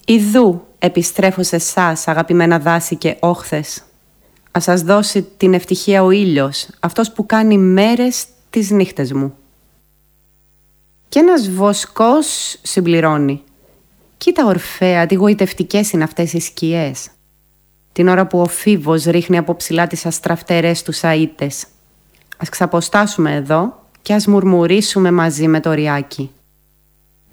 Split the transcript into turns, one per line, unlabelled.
Ιδού επιστρέφω σε εσάς, αγαπημένα δάση και όχθες. Ας σας δώσει την ευτυχία ο ήλιος, αυτός που κάνει μέρες τις νύχτες μου. Και ένας βοσκός συμπληρώνει. Κοίτα Ορφέα, τι γοητευτικές είναι αυτές οι σκιές. Την ώρα που ο Φίβος ρίχνει από ψηλά τις αστραφτερές τους αΐτες. Ας ξαποστάσουμε εδώ και ας μουρμουρίσουμε μαζί με το ριάκι.